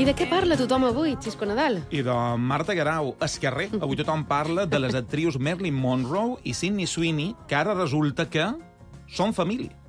I de què parla tothom avui, Xisco Nadal? I de Marta Garau, Esquerrer. Avui tothom parla de les actrius Marilyn Monroe i Sydney Sweeney, que ara resulta que són família.